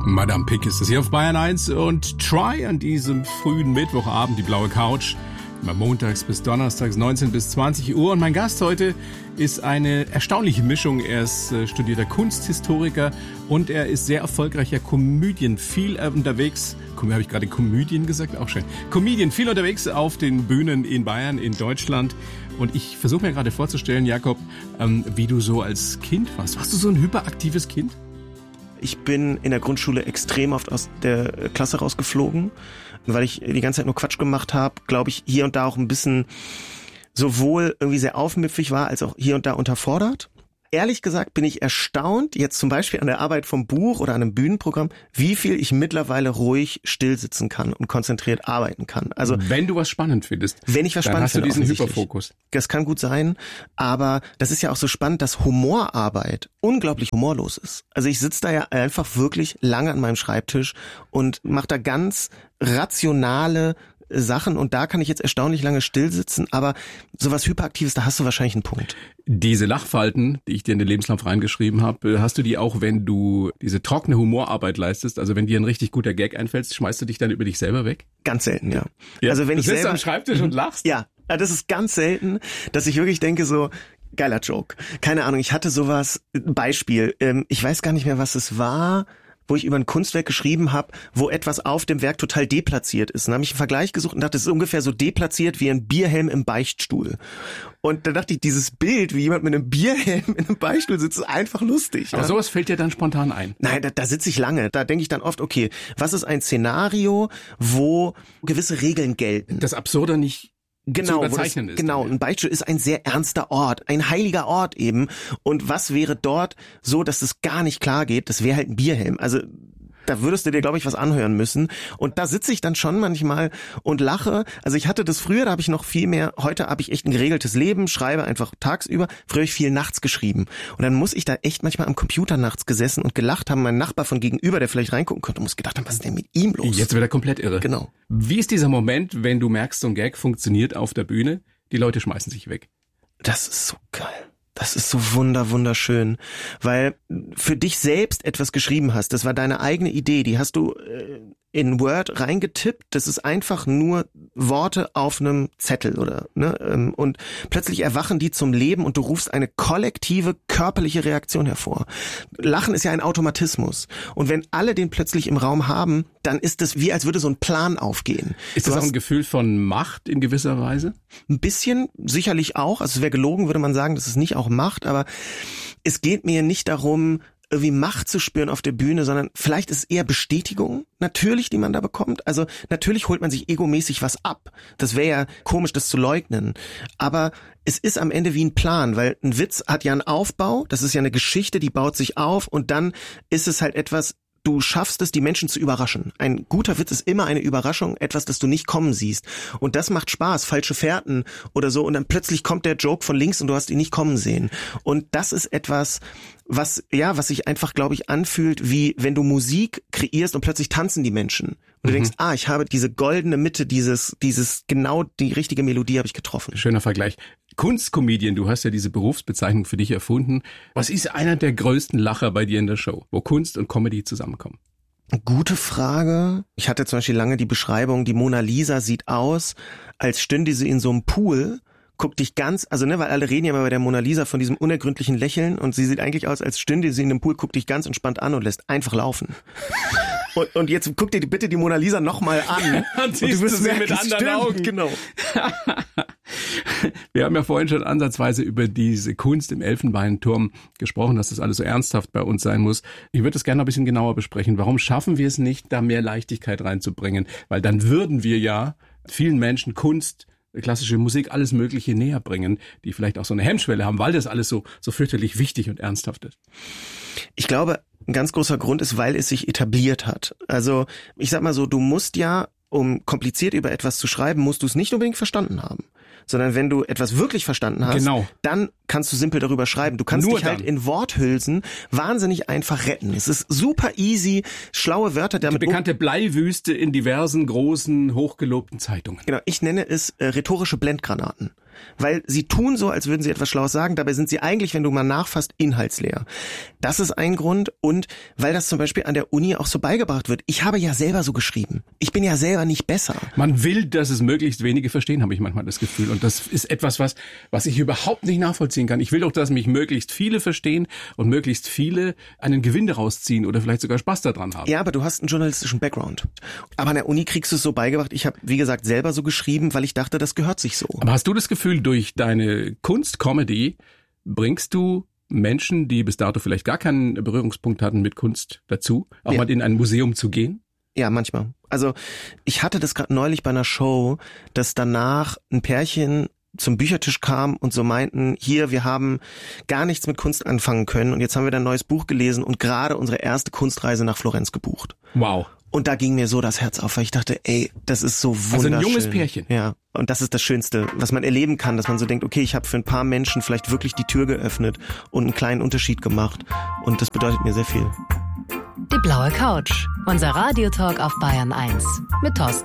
Madame Pick ist es hier auf Bayern 1 und Try an diesem frühen Mittwochabend, die blaue Couch. Immer montags bis donnerstags 19 bis 20 Uhr. Und mein Gast heute ist eine erstaunliche Mischung. Er ist studierter Kunsthistoriker und er ist sehr erfolgreicher Comedian. Viel unterwegs, habe ich gerade Comedian gesagt? Auch schön. Comedian, viel unterwegs auf den Bühnen in Bayern, in Deutschland. Und ich versuche mir gerade vorzustellen, Jakob, wie du so als Kind warst. Warst du so ein hyperaktives Kind? Ich bin in der Grundschule extrem oft aus der Klasse rausgeflogen, weil ich die ganze Zeit nur Quatsch gemacht habe, glaube ich, hier und da auch ein bisschen sowohl irgendwie sehr aufmüpfig war, als auch hier und da unterfordert. Ehrlich gesagt bin ich erstaunt, jetzt zum Beispiel an der Arbeit vom Buch oder an einem Bühnenprogramm, wie viel ich mittlerweile ruhig still sitzen kann und konzentriert arbeiten kann. Also wenn du was spannend findest, wenn ich was spannend finde, hast du diesen Hyperfokus. Das kann gut sein, aber das ist ja auch so spannend, dass Humorarbeit unglaublich humorlos ist. Also ich sitze da ja einfach wirklich lange an meinem Schreibtisch und mache da ganz rationale Sachen und da kann ich jetzt erstaunlich lange still sitzen, aber sowas Hyperaktives, da hast du wahrscheinlich einen Punkt. Diese Lachfalten, die ich dir in den Lebenslauf reingeschrieben habe, hast du die auch, wenn du diese trockene Humorarbeit leistest? Also wenn dir ein richtig guter Gag einfällt, schmeißt du dich dann über dich selber weg? Ganz selten, ja. Also wenn du sitzt am Schreibtisch und lachst? Ja, das ist ganz selten, dass ich wirklich denke so, geiler Joke. Keine Ahnung, ich hatte sowas, Beispiel, ich weiß gar nicht mehr, was es war, wo ich über ein Kunstwerk geschrieben habe, wo etwas auf dem Werk total deplatziert ist. Dann habe ich einen Vergleich gesucht und dachte, das ist ungefähr so deplatziert wie ein Bierhelm im Beichtstuhl. Und dann dachte ich, dieses Bild, wie jemand mit einem Bierhelm in einem Beichtstuhl sitzt, ist einfach lustig. Aber sowas fällt dir dann spontan ein? Nein, da sitze ich lange. Da denke ich dann oft, okay, was ist ein Szenario, wo gewisse Regeln gelten? Das Absurde nicht genau, zu überzeichnen ist. Genau, ein Beichtstuhl ist ein sehr ernster Ort, ein heiliger Ort eben. Und was wäre dort so, dass es gar nicht klar geht? Das wäre halt ein Bierhelm. Also da würdest du dir, glaube ich, was anhören müssen. Und da sitze ich dann schon manchmal und lache. Also ich hatte das früher, da habe ich noch viel mehr, heute habe ich echt ein geregeltes Leben, schreibe einfach tagsüber. Früher habe ich viel nachts geschrieben. Und dann muss ich da echt manchmal am Computer nachts gesessen und gelacht haben. Mein Nachbar von gegenüber, der vielleicht reingucken könnte, muss gedacht haben, was ist denn mit ihm los? Jetzt wird er komplett irre. Genau. Wie ist dieser Moment, wenn du merkst, so ein Gag funktioniert auf der Bühne, die Leute schmeißen sich weg? Das ist so geil. Das ist so wunderschön, weil für dich selbst etwas geschrieben hast. Das war deine eigene Idee, die hast du in Word reingetippt. Das ist einfach nur Worte auf einem Zettel oder ne? Und plötzlich erwachen die zum Leben und du rufst eine kollektive körperliche Reaktion hervor. Lachen ist ja ein Automatismus und wenn alle den plötzlich im Raum haben, dann ist es wie, als würde so ein Plan aufgehen. Ist das auch ein Gefühl von Macht in gewisser Weise? Ein bisschen, sicherlich auch. Also es wäre gelogen, würde man sagen, dass es nicht auch Macht, aber es geht mir nicht darum, irgendwie Macht zu spüren auf der Bühne, sondern vielleicht ist es eher Bestätigung, natürlich, die man da bekommt. Also natürlich holt man sich egomäßig was ab. Das wäre ja komisch, das zu leugnen. Aber es ist am Ende wie ein Plan, weil ein Witz hat ja einen Aufbau, das ist ja eine Geschichte, die baut sich auf und dann ist es halt etwas, du schaffst es, die Menschen zu überraschen. Ein guter Witz ist immer eine Überraschung, etwas, das du nicht kommen siehst. Und das macht Spaß, falsche Fährten oder so. Und dann plötzlich kommt der Joke von links und du hast ihn nicht kommen sehen. Und das ist etwas, was sich einfach, glaube ich, anfühlt, wie wenn du Musik kreierst und plötzlich tanzen die Menschen. Und du denkst, ich habe diese goldene Mitte, dieses genau die richtige Melodie habe ich getroffen. Schöner Vergleich. Kunstcomedian, du hast ja diese Berufsbezeichnung für dich erfunden. Was ist einer der größten Lacher bei dir in der Show, wo Kunst und Comedy zusammenkommen? Gute Frage. Ich hatte zum Beispiel lange die Beschreibung, die Mona Lisa sieht aus, als stünde sie in so einem Pool, guckt dich ganz, also weil alle reden ja immer bei der Mona Lisa von diesem unergründlichen Lächeln und sie sieht eigentlich aus, als stünde sie in einem Pool, guckt dich ganz entspannt an und lässt einfach laufen. Und jetzt guck dir bitte die Mona Lisa nochmal an. Und du wirst sie mit anderen Augen. Genau. Wir haben ja vorhin schon ansatzweise über diese Kunst im Elfenbeinturm gesprochen, dass das alles so ernsthaft bei uns sein muss. Ich würde das gerne noch ein bisschen genauer besprechen. Warum schaffen wir es nicht, da mehr Leichtigkeit reinzubringen? Weil dann würden wir ja vielen Menschen Kunst, klassische Musik, alles Mögliche näher bringen, die vielleicht auch so eine Hemmschwelle haben, weil das alles so fürchterlich wichtig und ernsthaft ist. Ich glaube, ein ganz großer Grund ist, weil es sich etabliert hat. Also ich sag mal so, du musst ja, um kompliziert über etwas zu schreiben, musst du es nicht unbedingt verstanden haben. sondern wenn du etwas wirklich verstanden hast, dann kannst du simpel darüber schreiben. Du kannst dich halt in Worthülsen wahnsinnig einfach retten. Es ist super easy, schlaue Wörter damit. Die bekannte Bleiwüste in diversen großen, hochgelobten Zeitungen. Genau, ich nenne es rhetorische Blendgranaten. Weil sie tun so, als würden sie etwas Schlaues sagen, dabei sind sie eigentlich, wenn du mal nachfasst, inhaltsleer. Das ist ein Grund und weil das zum Beispiel an der Uni auch so beigebracht wird. Ich habe ja selber so geschrieben. Ich bin ja selber nicht besser. Man will, dass es möglichst wenige verstehen, habe ich manchmal das Gefühl. Und das ist etwas, was ich überhaupt nicht nachvollziehen kann. Ich will doch, dass mich möglichst viele verstehen und möglichst viele einen Gewinn daraus ziehen oder vielleicht sogar Spaß daran haben. Ja, aber du hast einen journalistischen Background. Aber an der Uni kriegst du es so beigebracht. Ich habe, wie gesagt, selber so geschrieben, weil ich dachte, das gehört sich so. Aber hast du das Gefühl, durch deine Kunst-Comedy bringst du Menschen, die bis dato vielleicht gar keinen Berührungspunkt hatten mit Kunst, dazu, auch mal in ein Museum zu gehen? Ja, manchmal. Also ich hatte das gerade neulich bei einer Show, dass danach ein Pärchen zum Büchertisch kam und so meinten, hier, wir haben gar nichts mit Kunst anfangen können und jetzt haben wir ein neues Buch gelesen und gerade unsere erste Kunstreise nach Florenz gebucht. Wow. Und da ging mir so das Herz auf, weil ich dachte, ey, das ist so wunderschön. Also ein junges Pärchen. Ja, und das ist das Schönste, was man erleben kann, dass man so denkt, okay, ich habe für ein paar Menschen vielleicht wirklich die Tür geöffnet und einen kleinen Unterschied gemacht. Und das bedeutet mir sehr viel. Die blaue Couch, unser Radiotalk auf Bayern 1 mit Thorsten